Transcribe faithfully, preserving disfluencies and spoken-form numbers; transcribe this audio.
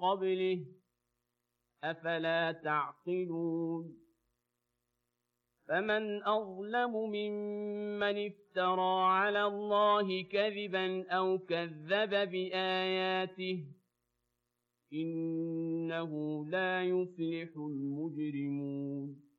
قبله أفلا تعقلون فمن أظلم ممن افترى على الله كذبا أو كذب بآياته إنه لا يفلح المجرمون